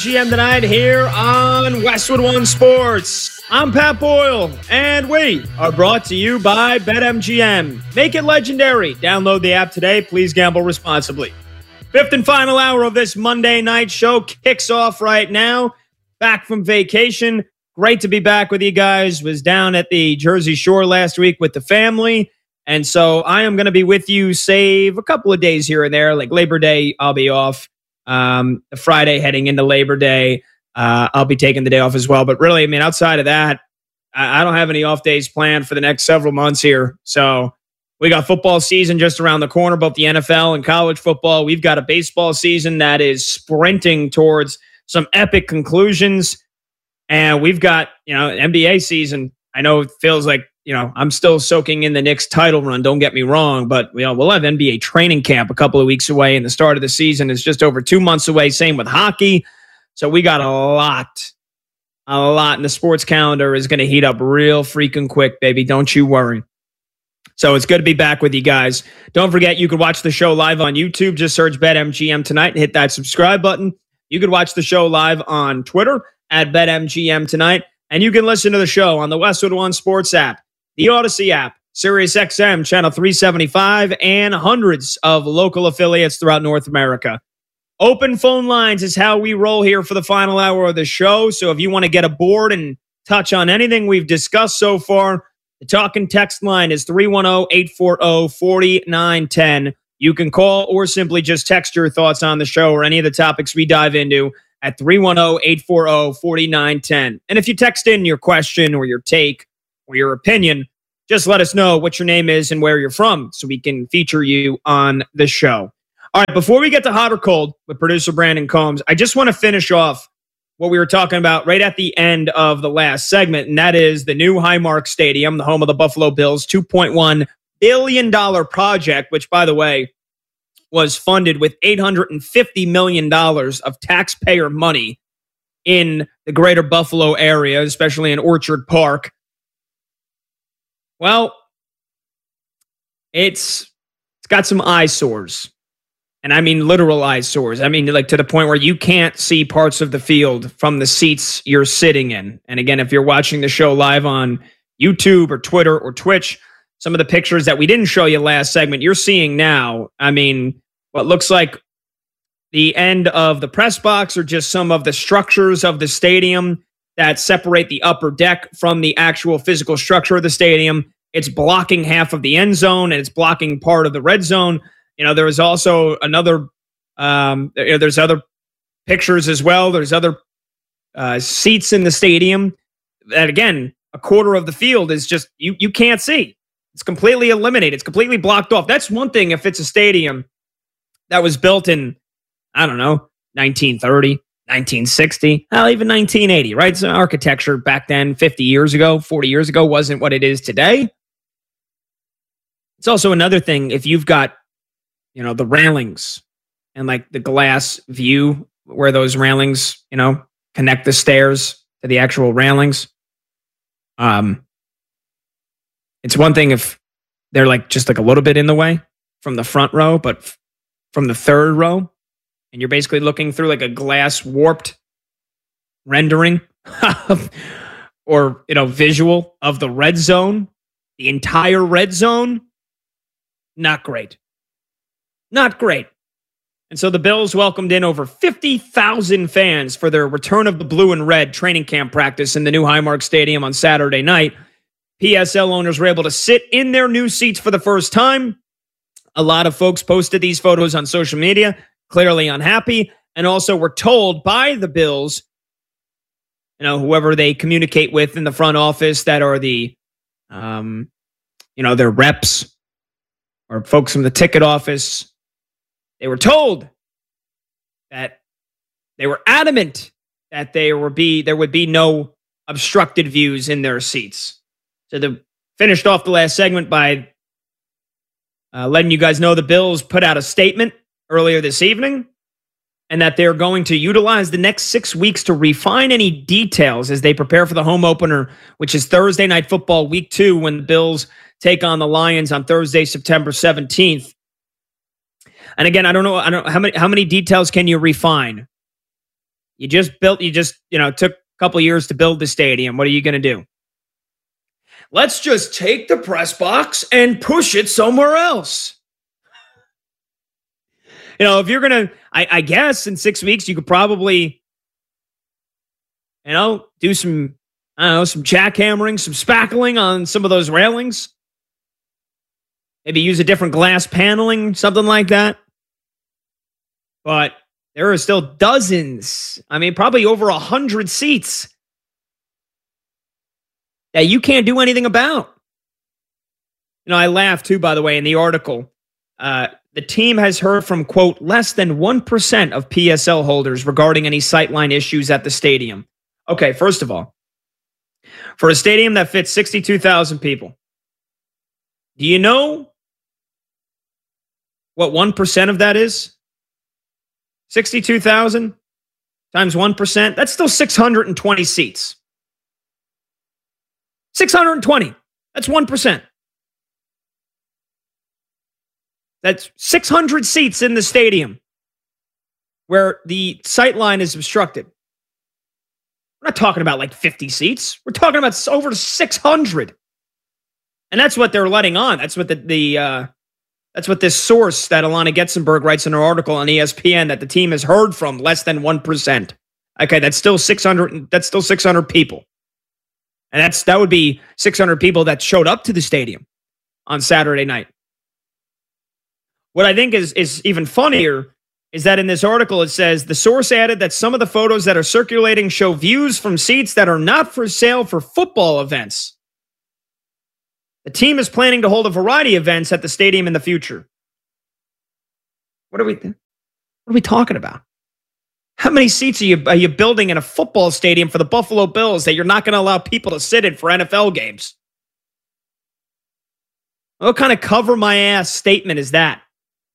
GM tonight here on Westwood One Sports. I'm Pat Boyle, and we are brought to you by BetMGM. Make it legendary. Download the app today. Please gamble responsibly. Fifth and final hour of this Monday night show kicks off right now. Back from vacation. Great to be back with you guys. Was down at the Jersey Shore last week with the family. And so I am going to be with you, save a couple of days here and there. Like Labor Day, I'll be off. The Friday heading into Labor Day, I'll be taking the day off as well. But really, I mean, outside of that, I don't have any off days planned for the next several months here. So we got football season just around the corner, both the NFL and college football. We've got a baseball season that is sprinting towards some epic conclusions. And we've got, NBA season. I know it feels like, I'm still soaking in the Knicks title run. Don't get me wrong, but we'll have NBA training camp a couple of weeks away, and the start of the season is just over 2 months away. Same with hockey. So we got a lot, and the sports calendar is going to heat up real freaking quick, baby. Don't you worry. So it's good to be back with you guys. Don't forget, you can watch the show live on YouTube. Just search BetMGM tonight and hit that subscribe button. You can watch the show live on Twitter at BetMGM tonight, and you can listen to the show on the Westwood One Sports app, the Odyssey app, SiriusXM, Channel 375, and hundreds of local affiliates throughout North America. Open phone lines is how we roll here for the final hour of the show. So if you want to get aboard and touch on anything we've discussed so far, the talk and text line is 310-840-4910. You can call or simply just text your thoughts on the show or any of the topics we dive into at 310-840-4910. And if you text in your question or your take or your opinion, just let us know what your name is and where you're from so we can feature you on the show. All right, before we get to hot or cold with producer Brandon Combs, I just want to finish off what we were talking about right at the end of the last segment, and that is the new Highmark Stadium, the home of the Buffalo Bills, $2.1 billion project, which, by the way, was funded with $850 million of taxpayer money in the greater Buffalo area, especially in Orchard Park. Well, it's got some eyesores. And I mean literal eyesores. I mean, like to the point where you can't see parts of the field from the seats you're sitting in. And again, if you're watching the show live on YouTube or Twitter or Twitch, some of the pictures that we didn't show you last segment, you're seeing now. I mean, what looks like the end of the press box or just some of the structures of the stadium that separate the upper deck from the actual physical structure of the stadium. It's blocking half of the end zone and it's blocking part of the red zone. There was also another, there's other pictures as well. There's other seats in the stadium that, again, a quarter of the field is just, you can't see. It's completely eliminated. It's completely blocked off. That's one thing if it's a stadium that was built in, I don't know, 1930, 1960, hell, even 1980, right? So architecture back then, 50 years ago, 40 years ago, wasn't what it is today. It's also another thing if you've got, the railings and like the glass view where those railings, connect the stairs to the actual railings. It's one thing if they're like just like a little bit in the way from the front row, but from the third row, and you're basically looking through like a glass warped rendering or, visual of the red zone, the entire red zone. Not great. Not great. And so the Bills welcomed in over 50,000 fans for their return of the blue and red training camp practice in the new Highmark Stadium on Saturday night. PSL owners were able to sit in their new seats for the first time. A lot of folks posted these photos on social media, clearly unhappy, and also were told by the Bills, whoever they communicate with in the front office that are the, their reps or folks from the ticket office. They were told that they were adamant that there would be no obstructed views in their seats. So they finished off the last segment by letting you guys know the Bills put out a statement earlier this evening and that they're going to utilize the next 6 weeks to refine any details as they prepare for the home opener, which is Thursday Night Football Week 2 when the Bills take on the Lions on Thursday, September 17th. And again, I don't know how many details can you refine? You just took a couple years to build the stadium. What are you going to do? Let's just take the press box and push it somewhere else. If you're going to, I guess in 6 weeks, you could probably, do some jackhammering, some spackling on some of those railings. Maybe use a different glass paneling, something like that. But there are still dozens, probably over 100 seats that you can't do anything about. I laughed too, by the way, in the article. The team has heard from, quote, less than 1% of PSL holders regarding any sightline issues at the stadium. Okay, first of all, for a stadium that fits 62,000 people, do you know what 1% of that is? 62,000 times 1%, that's still 620 seats. 620, that's 1%. That's 600 seats in the stadium where the sight line is obstructed. We're not talking about like 50 seats. We're talking about over 600. And that's what they're letting on. That's what that's what this source that Alana Getzenberg writes in her article on ESPN that the team has heard from less than 1%. Okay, that's still 600. That's still 600 people. And that would be 600 people that showed up to the stadium on Saturday night. What I think is even funnier is that in this article, it says the source added that some of the photos that are circulating show views from seats that are not for sale for football events. The team is planning to hold a variety of events at the stadium in the future. What are we talking about? How many seats are you building in a football stadium for the Buffalo Bills that you're not going to allow people to sit in for NFL games? What kind of cover my ass statement is that?